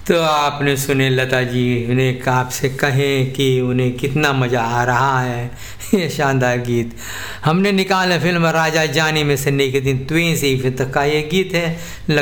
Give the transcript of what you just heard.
तो आपने सुने लता जी उन्हें आपसे कहें कि उन्हें कितना मज़ा आ रहा है। ये शानदार गीत हमने निकाला फिल्म राजा जानी में से, के दिन तुई सी फिर तक का ये गीत है।